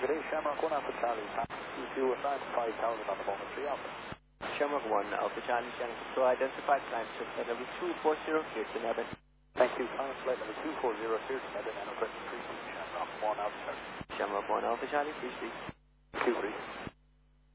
Good day, Shamrock 1 Alpha Charlie. EQ with 95,000 on the moment, 3 Alpha. Shamrock 1 Alpha Charlie, Shannon Control, identified climb to flight level 240, here to Nebben. Thank you, climb flight level 240, here to Nebben, and request 3 Shamrock 1 Alpha Charlie. Shamrock 1 Alpha Charlie, please. Q3.